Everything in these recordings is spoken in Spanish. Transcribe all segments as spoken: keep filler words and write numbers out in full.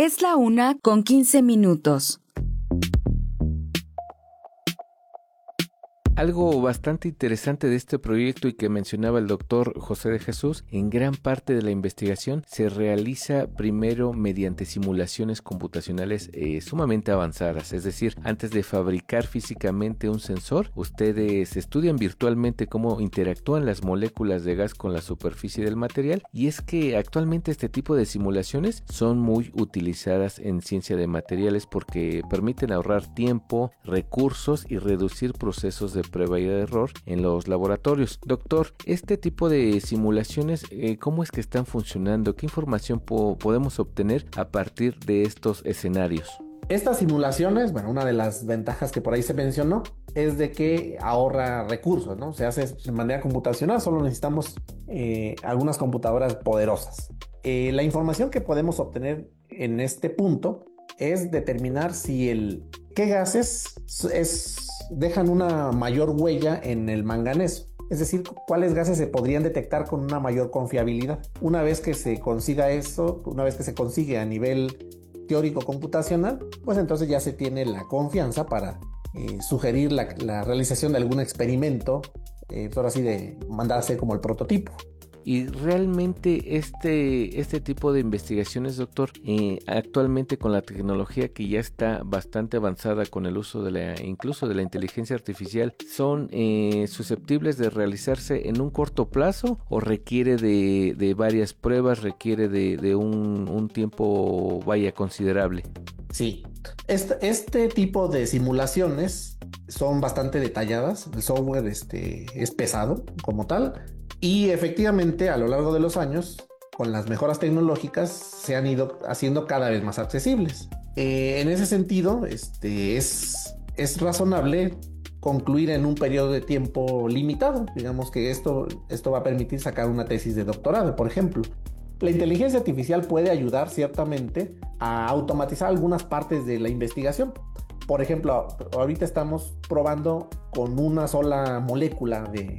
Es la una con quince minutos. Algo bastante interesante de este proyecto y que mencionaba el doctor José de Jesús, en gran parte de la investigación se realiza primero mediante simulaciones computacionales eh, sumamente avanzadas, es decir, antes de fabricar físicamente un sensor, ustedes estudian virtualmente cómo interactúan las moléculas de gas con la superficie del material, y es que actualmente este tipo de simulaciones son muy utilizadas en ciencia de materiales porque permiten ahorrar tiempo, recursos y reducir procesos de prueba y de error en los laboratorios. Doctor, este tipo de simulaciones, eh, ¿cómo es que están funcionando? ¿Qué información po- podemos obtener a partir de estos escenarios? Estas simulaciones, bueno, una de las ventajas que por ahí se mencionó es de que ahorra recursos, ¿no? Se hace de manera computacional, solo necesitamos eh, algunas computadoras poderosas. Eh, la información que podemos obtener en este punto es determinar si el qué gases es, dejan una mayor huella en el manganeso. Es decir, cuáles gases se podrían detectar con una mayor confiabilidad. Una vez que se consiga eso, una vez que se consigue a nivel teórico computacional, pues entonces ya se tiene la confianza para eh, sugerir la, la realización de algún experimento, eh, por así de mandar a hacer como el prototipo. Y realmente este, este tipo de investigaciones, doctor, eh, actualmente con la tecnología que ya está bastante avanzada con el uso de la, incluso de la inteligencia artificial, ¿son eh, susceptibles de realizarse en un corto plazo o requiere de, de varias pruebas, requiere de, de un, un tiempo, vaya, considerable? Sí, este, este tipo de simulaciones son bastante detalladas, el software este, es pesado como tal. Y efectivamente, a lo largo de los años, con las mejoras tecnológicas, se han ido haciendo cada vez más accesibles. Eh, en ese sentido, este, es, es razonable concluir en un periodo de tiempo limitado. Digamos que esto, esto va a permitir sacar una tesis de doctorado, por ejemplo. La inteligencia artificial puede ayudar ciertamente a automatizar algunas partes de la investigación. Por ejemplo, ahorita estamos probando con una sola molécula de...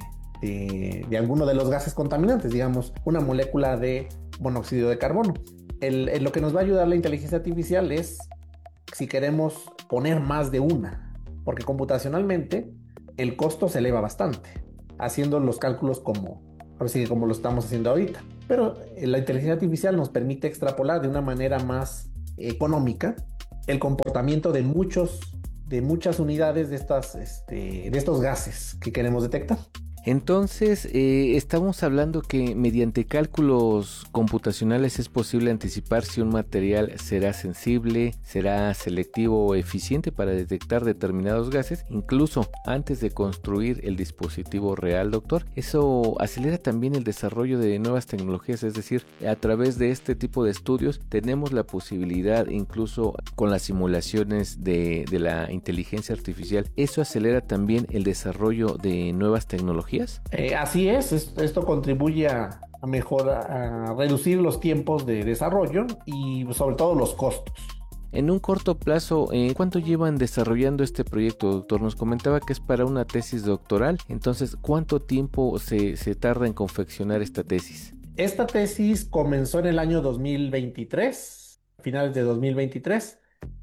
De, de alguno de los gases contaminantes, digamos, una molécula de monóxido de carbono. El, el, lo que nos va a ayudar la inteligencia artificial es si queremos poner más de una, porque computacionalmente el costo se eleva bastante, haciendo los cálculos como, ahora sí, como lo estamos haciendo ahorita. Pero la inteligencia artificial nos permite extrapolar de una manera más económica el comportamiento de muchos, de muchas unidades de, estas, este, de estos gases que queremos detectar. Entonces, eh, estamos hablando que mediante cálculos computacionales es posible anticipar si un material será sensible, será selectivo o eficiente para detectar determinados gases, incluso antes de construir el dispositivo real, doctor. Eso acelera también el desarrollo de nuevas tecnologías, es decir, a través de este tipo de estudios tenemos la posibilidad, incluso con las simulaciones de, de la inteligencia artificial, eso acelera también el desarrollo de nuevas tecnologías. Eh, así es, esto contribuye a, a mejorar, a reducir los tiempos de desarrollo y sobre todo los costos. En un corto plazo, ¿eh, ¿cuánto llevan desarrollando este proyecto, doctor? Nos comentaba que es para una tesis doctoral, entonces, ¿cuánto tiempo se, se tarda en confeccionar esta tesis? Esta tesis comenzó en el año dos mil veintitrés, finales de dos mil veintitrés.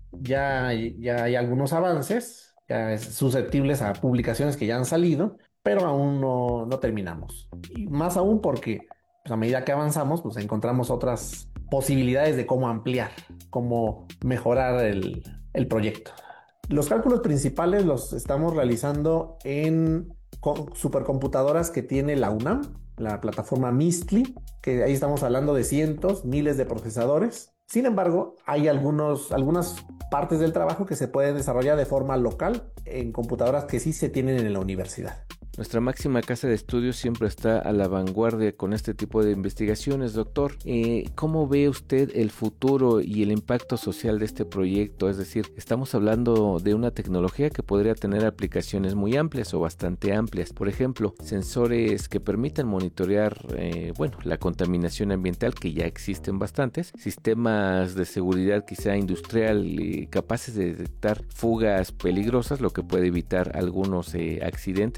Ya, ya hay algunos avances, ya es susceptibles a publicaciones que ya han salido, pero aún no, no terminamos. Y más aún porque pues, a medida que avanzamos, pues encontramos otras posibilidades de cómo ampliar, cómo mejorar el, el proyecto. Los cálculos principales los estamos realizando en supercomputadoras que tiene la UNAM, la plataforma MISTLI, que ahí estamos hablando de cientos, miles de procesadores. Sin embargo, hay algunos, algunas partes del trabajo que se pueden desarrollar de forma local en computadoras que sí se tienen en la universidad. Nuestra máxima casa de estudios siempre está a la vanguardia con este tipo de investigaciones, doctor. Eh, ¿Cómo ve usted el futuro y el impacto social de este proyecto? Es decir, estamos hablando de una tecnología que podría tener aplicaciones muy amplias o bastante amplias. Por ejemplo, sensores que permitan monitorear, eh, bueno, la contaminación ambiental, que ya existen bastantes. Sistemas de seguridad quizá industrial eh, capaces de detectar fugas peligrosas, lo que puede evitar algunos eh, accidentes o varios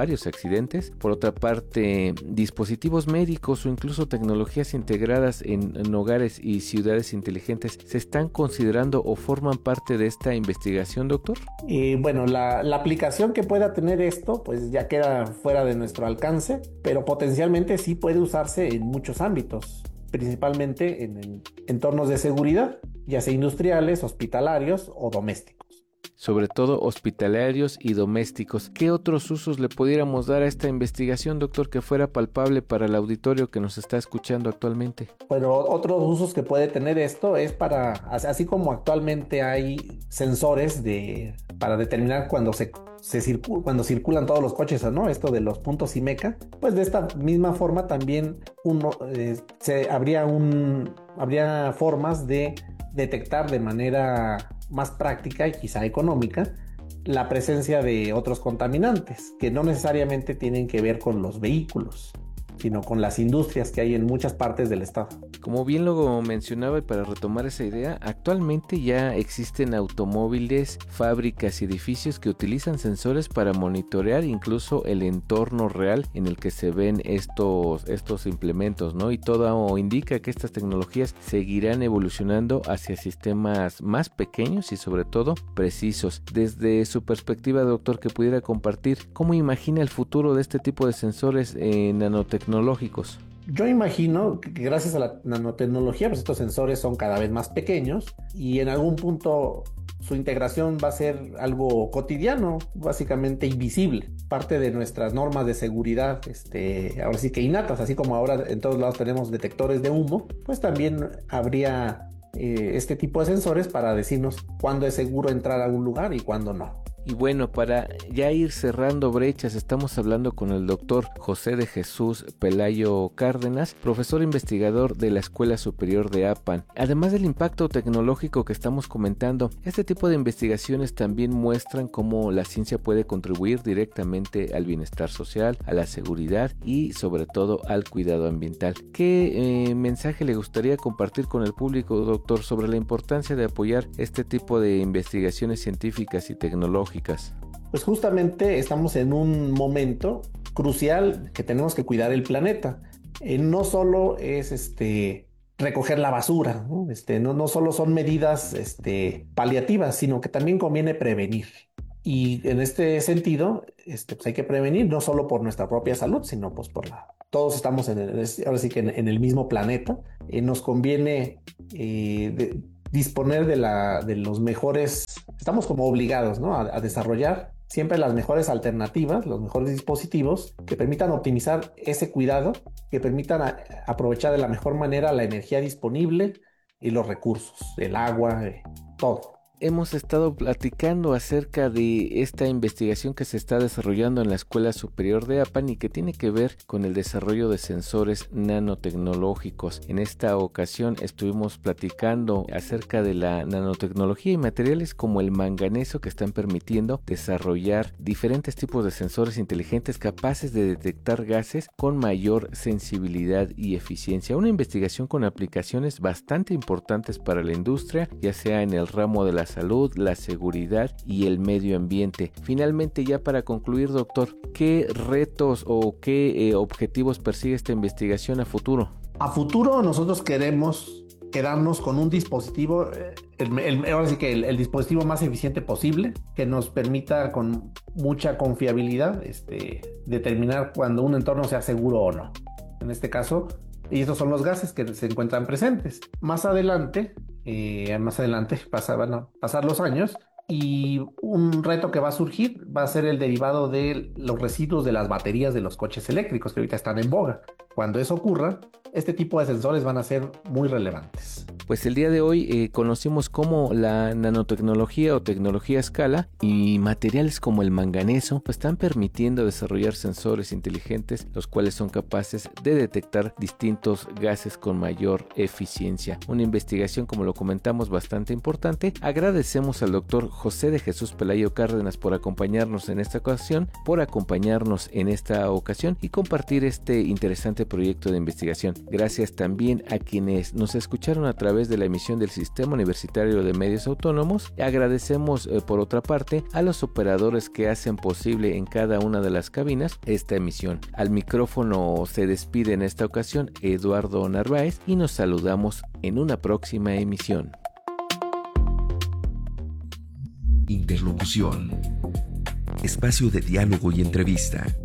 varios accidentes. Por otra parte, dispositivos médicos o incluso tecnologías integradas en, en hogares y ciudades inteligentes se están considerando o forman parte de esta investigación, doctor. Eh, bueno, la, la aplicación que pueda tener esto, pues ya queda fuera de nuestro alcance, pero potencialmente sí puede usarse en muchos ámbitos, principalmente en, en entornos de seguridad, ya sea industriales, hospitalarios o domésticos. Sobre todo hospitalarios y domésticos. ¿Qué otros usos le pudiéramos dar a esta investigación, doctor, que fuera palpable para el auditorio que nos está escuchando actualmente? Bueno, otros usos que puede tener esto es para, así como actualmente hay sensores de, para determinar cuando se, se circula, cuando circulan todos los coches, ¿no? Esto de los puntos IMECA, pues de esta misma forma también uno, eh, se, habría, un, habría formas de detectar de manera más práctica y quizá económica la presencia de otros contaminantes que no necesariamente tienen que ver con los vehículos, sino con las industrias que hay en muchas partes del estado. Como bien lo mencionaba, y para retomar esa idea, actualmente ya existen automóviles, fábricas y edificios que utilizan sensores para monitorear incluso el entorno real en el que se ven estos, estos implementos, ¿no? Y todo indica que estas tecnologías seguirán evolucionando hacia sistemas más pequeños y sobre todo precisos. Desde su perspectiva, doctor, que pudiera compartir, ¿cómo imagina el futuro de este tipo de sensores eh, nanotecnológicos? Yo imagino que gracias a la nanotecnología, pues estos sensores son cada vez más pequeños y en algún punto su integración va a ser algo cotidiano, básicamente invisible, parte de nuestras normas de seguridad, este, ahora sí que innatas, así como ahora en todos lados tenemos detectores de humo, pues también habría eh, este tipo de sensores para decirnos cuándo es seguro entrar a un lugar y cuándo no. Y bueno, para ya ir cerrando brechas, estamos hablando con el doctor José de Jesús Pelayo Cárdenas, profesor investigador de la Escuela Superior de APAN. Además del impacto tecnológico que estamos comentando, este tipo de investigaciones también muestran cómo la ciencia puede contribuir directamente al bienestar social, a la seguridad y sobre todo al cuidado ambiental. ¿Qué eh, mensaje le gustaría compartir con el público, doctor, sobre la importancia de apoyar este tipo de investigaciones científicas y tecnológicas? Pues justamente estamos en un momento crucial que tenemos que cuidar el planeta. Eh, no solo es este, recoger la basura, ¿no? Este, no, no solo son medidas este, paliativas, sino que también conviene prevenir. Y en este sentido, este, pues hay que prevenir no solo por nuestra propia salud, sino pues por la... Todos estamos en el, ahora sí que en, en el mismo planeta. Eh, nos conviene eh, de, disponer de, la, de los mejores, estamos como obligados, ¿no? a, a desarrollar siempre las mejores alternativas, los mejores dispositivos que permitan optimizar ese cuidado, que permitan a, aprovechar de la mejor manera la energía disponible y los recursos, el agua, eh, todo. Hemos estado platicando acerca de esta investigación que se está desarrollando en la Escuela Superior de APAN y que tiene que ver con el desarrollo de sensores nanotecnológicos. En esta ocasión estuvimos platicando acerca de la nanotecnología y materiales como el manganeso que están permitiendo desarrollar diferentes tipos de sensores inteligentes capaces de detectar gases con mayor sensibilidad y eficiencia. Una investigación con aplicaciones bastante importantes para la industria, ya sea en el ramo de la salud, la seguridad y el medio ambiente. Finalmente, ya para concluir, doctor, ¿qué retos o qué eh, objetivos persigue esta investigación a futuro? A futuro nosotros queremos quedarnos con un dispositivo, el, el, ahora sí que el, el dispositivo más eficiente posible, que nos permita con mucha confiabilidad este, determinar cuando un entorno sea seguro o no. En este caso, y estos son los gases que se encuentran presentes. Más adelante, eh, más adelante pasa, van a pasar los años y un reto que va a surgir va a ser el derivado de los residuos de las baterías de los coches eléctricos que ahorita están en boga. Cuando eso ocurra, este tipo de sensores van a ser muy relevantes. Pues el día de hoy eh, conocimos cómo la nanotecnología o tecnología a escala y materiales como el manganeso pues, están permitiendo desarrollar sensores inteligentes, los cuales son capaces de detectar distintos gases con mayor eficiencia. Una investigación, como lo comentamos, bastante importante. Agradecemos al doctor José de Jesús Pelayo Cárdenas por acompañarnos en esta ocasión, por acompañarnos en esta ocasión y compartir este interesante este proyecto de investigación. Gracias también a quienes nos escucharon a través de la emisión del Sistema Universitario de Medios Autónomos. Agradecemos eh, por otra parte a los operadores que hacen posible en cada una de las cabinas esta emisión. Al micrófono se despide en esta ocasión Eduardo Narváez y nos saludamos en una próxima emisión. Interlocución. Espacio de diálogo y entrevista.